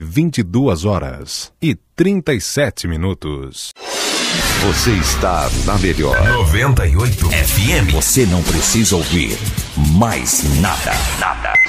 22h37. Você está na melhor 98 FM. Você não precisa ouvir mais nada.